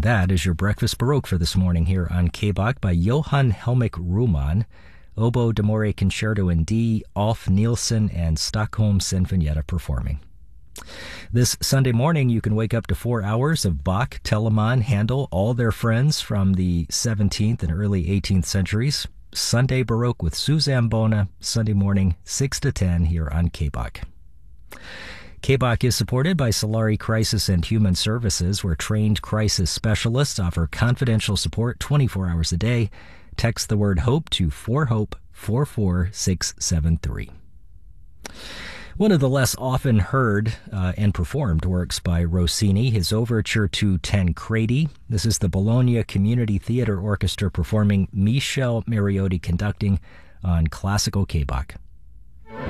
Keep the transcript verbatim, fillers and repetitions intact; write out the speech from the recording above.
And that is your Breakfast Baroque for this morning here on K B A K by Johann Helmich Ruhmann, Oboe d'Amore Concerto in D, Alf Nielsen, and Stockholm Sinfonietta performing. This Sunday morning, you can wake up to four hours of Bach, Telemann, Handel, all their friends from the seventeenth and early eighteenth centuries. Sunday Baroque with Suzanne Bona, Sunday morning, six to ten here on K B A K. K B A K is supported by Solari Crisis and Human Services, where trained crisis specialists offer confidential support twenty-four hours a day. Text the word HOPE to four hope four four six seven three. One of the less often heard uh, and performed works by Rossini, his overture to Tancredi. This is the Bologna Community Theater Orchestra performing Michel Mariotti conducting on Classical K B A K.